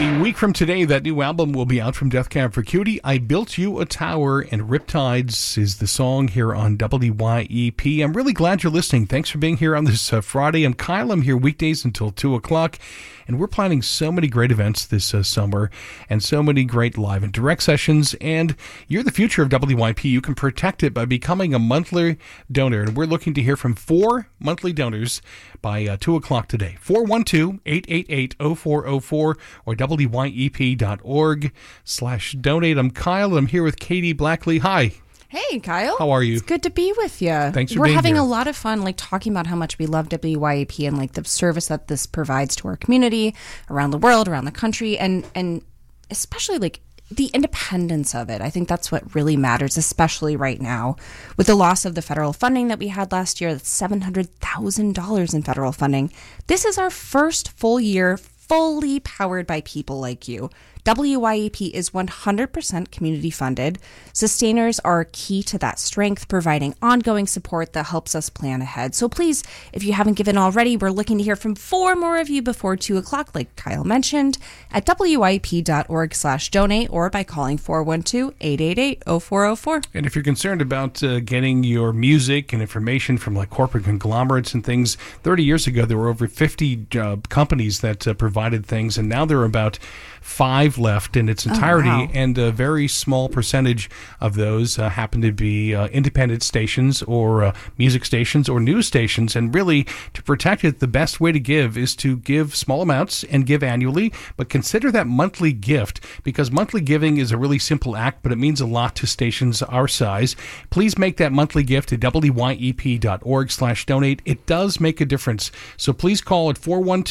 A week from today, that new album will be out from Death Cab for Cutie. I Built You a Tower, and Riptides is the song here on WYEP. I'm really glad you're listening. Thanks for being here on this Friday. I'm Kyle. I'm here weekdays until 2 o'clock. And we're planning so many great events this summer and so many great live and direct sessions. And you're the future of WYP. You can protect it by becoming a monthly donor. And we're looking to hear from 4 monthly donors by 2 o'clock today. 412-888-0404 or wyep.org/donate. I'm Kyle. I'm here with Katie Blackley. Hi. Hey, Kyle. How are you? It's good to be with you. Thanks for We're being having here. a lot of fun, talking about how much we love WYAP and the service that this provides to our community around the world, around the country, and especially the independence of it. I think that's what really matters, especially right now with the loss of the federal funding that we had last year. That's $700,000 in federal funding. This is our first full year fully powered by people like you. WYAP is 100% community funded. Sustainers are key to that strength, providing ongoing support that helps us plan ahead. So please, if you haven't given already, we're looking to hear from 4 more of you before 2 o'clock, like Kyle mentioned, at wyep.org/donate or by calling 412-888-0404. And if you're concerned about getting your music and information from corporate conglomerates and things, 30 years ago there were over 50 companies that provided things, and now there are about 5 left in its entirety. Oh, wow. And a very small percentage of those happen to be independent stations or music stations or news stations. And really, to protect it, the best way to give is to give small amounts and give annually, but consider that monthly gift, because monthly giving is a really simple act, but it means a lot to stations our size. Please make that monthly gift at wyep.org/donate. It does make a difference. So please call at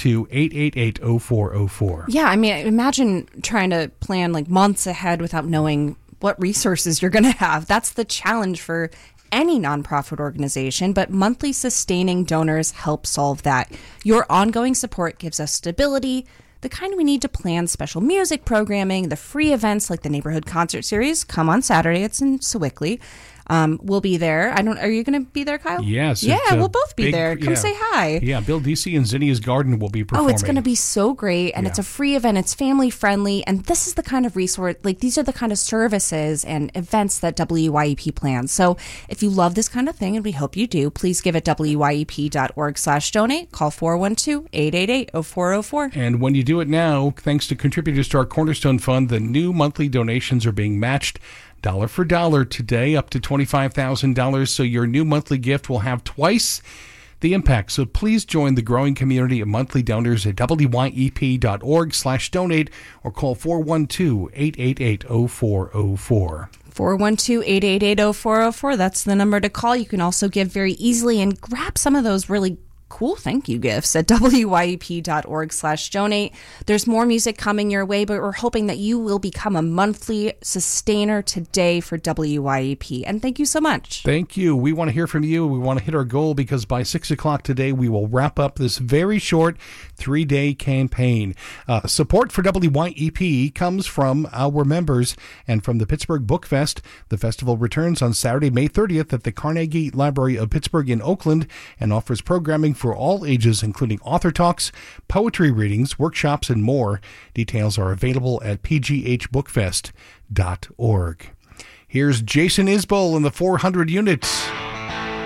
412-888-0404. Yeah, I mean, imagine trying to plan months ahead without knowing what resources you're going to have. That's the challenge for any nonprofit organization, but monthly sustaining donors help solve that. Your ongoing support gives us stability, the kind we need to plan special music programming, the free events like the Neighborhood Concert Series. Come on Saturday. It's in Sewickley. We'll be there. Are you going to be there, Kyle? Yes. Yeah, we'll both be there. Come say hi. Yeah, Bill DC and Zinnia's Garden will be performing. Oh, it's going to be so great, and it's a free event. It's family friendly, and this is the kind of resource, these are the kind of services and events that WYEP plans. So if you love this kind of thing, and we hope you do, please give at wyep.org/donate. Call 412-888-0404. And when you do it now, thanks to contributors to our Cornerstone Fund, the new monthly donations are being matched dollar for dollar today, up to $25,000. So your new monthly gift will have twice the impact. So please join the growing community of monthly donors at wyep.org/donate or call 412-888-0404. 412-888-0404. That's the number to call. You can also give very easily and grab some of those really cool thank you gifts at wyep.org/donate. There's more music coming your way, but we're hoping that you will become a monthly sustainer today for WYEP. And thank you so much. Thank you. We want to hear from you. We want to hit our goal, because by 6 o'clock today, we will wrap up this very short 3-day campaign. Support for WYEP comes from our members and from the Pittsburgh Book Fest. The festival returns on Saturday, May 30th at the Carnegie Library of Pittsburgh in Oakland and offers programming for all ages, including author talks, poetry readings, workshops, and more. Details are available at pghbookfest.org. Here's Jason Isbell and the 400 Units.